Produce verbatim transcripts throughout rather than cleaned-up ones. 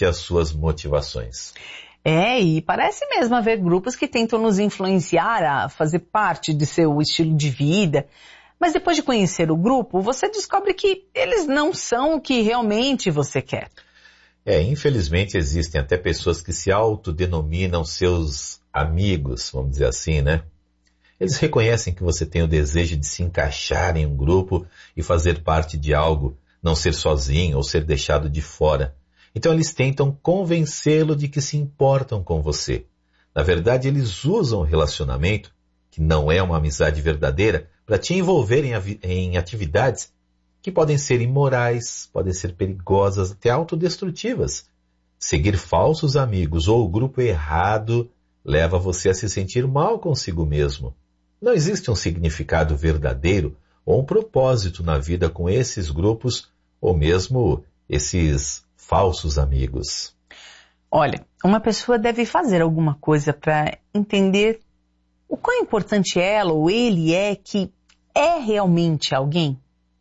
mente as suas motivações. É, e parece mesmo haver grupos que tentam nos influenciar a fazer parte de seu estilo de vida. Mas depois de conhecer o grupo, você descobre que eles não são o que realmente você quer. É, infelizmente existem até pessoas que se autodenominam seus amigos, vamos dizer assim, né? Eles reconhecem que você tem o desejo de se encaixar em um grupo e fazer parte de algo, não ser sozinho ou ser deixado de fora. Então eles tentam convencê-lo de que se importam com você. Na verdade, eles usam o relacionamento, que não é uma amizade verdadeira, para te envolver em, em atividades que podem ser imorais, podem ser perigosas, até autodestrutivas. Seguir falsos amigos ou o grupo errado leva você a se sentir mal consigo mesmo. Não existe um significado verdadeiro ou um propósito na vida com esses grupos ou mesmo esses falsos amigos. Olha, uma pessoa deve fazer alguma coisa para entender o quão importante ela ou ele é que é realmente alguém.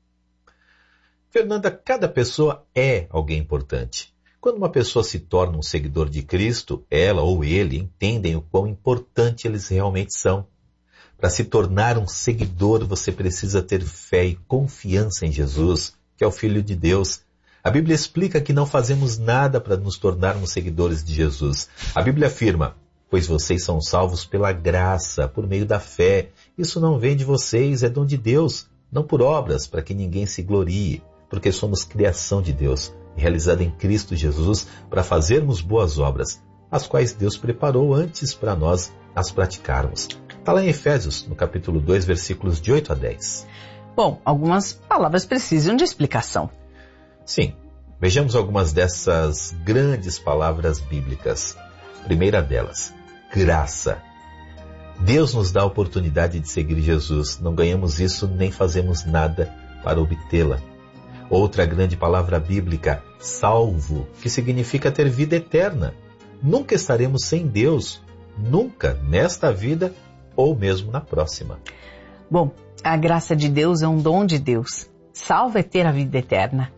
Fernanda, cada pessoa é alguém importante. Quando uma pessoa se torna um seguidor de Cristo, ela ou ele entendem o quão importante eles realmente são. Para se tornar um seguidor, você precisa ter fé e confiança em Jesus, que é o Filho de Deus. A Bíblia explica que não fazemos nada para nos tornarmos seguidores de Jesus. A Bíblia afirma, pois vocês são salvos pela graça, por meio da fé. Isso não vem de vocês, é dom de Deus, não por obras, para que ninguém se glorie, porque somos criação de Deus, realizada em Cristo Jesus, para fazermos boas obras, as quais Deus preparou antes para nós as praticarmos. Está lá em Efésios, no capítulo dois, versículos de oito a dez. Bom, algumas palavras precisam de explicação. Sim, vejamos algumas dessas grandes palavras bíblicas. Primeira delas, graça. Deus nos dá a oportunidade de seguir Jesus. Não ganhamos isso nem fazemos nada para obtê-la. Outra grande palavra bíblica, salvo, que significa ter vida eterna. Nunca estaremos sem Deus, nunca nesta vida ou mesmo na próxima. Bom, a graça de Deus é um dom de Deus. Salvo é ter a vida eterna.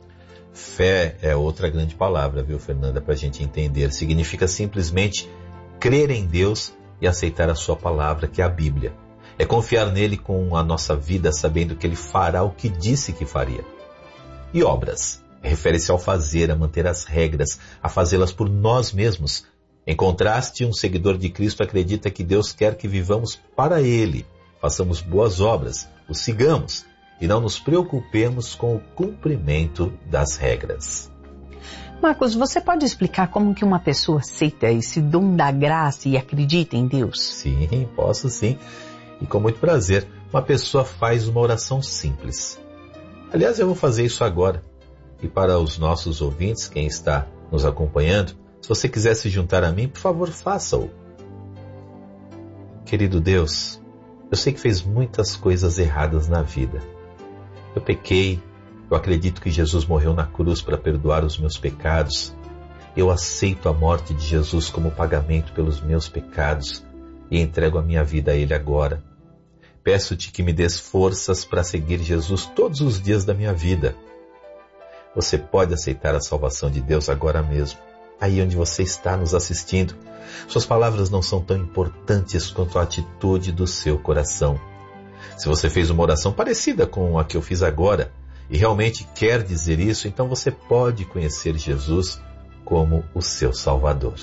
Fé é outra grande palavra, viu, Fernanda, para a gente entender. Significa simplesmente crer em Deus e aceitar a sua palavra, que é a Bíblia. É confiar nele com a nossa vida, sabendo que ele fará o que disse que faria. E obras? Refere-se ao fazer, a manter as regras, a fazê-las por nós mesmos. Em contraste, um seguidor de Cristo acredita que Deus quer que vivamos para Ele, façamos boas obras, o sigamos e não nos preocupemos com o cumprimento das regras. Marcos, você pode explicar como que uma pessoa aceita esse dom da graça e acredita em Deus? Sim, posso sim. E com muito prazer. Uma pessoa faz uma oração simples. Aliás, eu vou fazer isso agora. E para os nossos ouvintes, quem está nos acompanhando, se você quiser se juntar a mim, por favor, faça-o. Querido Deus, eu sei que fez muitas coisas erradas na vida. Eu pequei, eu acredito que Jesus morreu na cruz para perdoar os meus pecados. Eu aceito a morte de Jesus como pagamento pelos meus pecados e entrego a minha vida a Ele agora. Peço-te que me des forças para seguir Jesus todos os dias da minha vida. Você pode aceitar a salvação de Deus agora mesmo, aí onde você está nos assistindo. Suas palavras não são tão importantes quanto a atitude do seu coração. Se você fez uma oração parecida com a que eu fiz agora e realmente quer dizer isso, então você pode conhecer Jesus como o seu Salvador.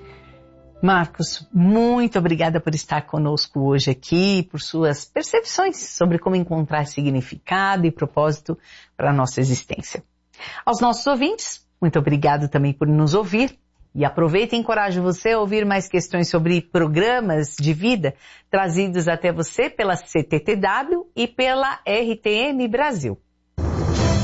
Marcos, muito obrigada por estar conosco hoje aqui, por suas percepções sobre como encontrar significado e propósito para a nossa existência. Aos nossos ouvintes, muito obrigado também por nos ouvir. E aproveita e encorajo você a ouvir mais questões sobre programas de vida trazidos até você pela C T T W e pela R T M Brasil.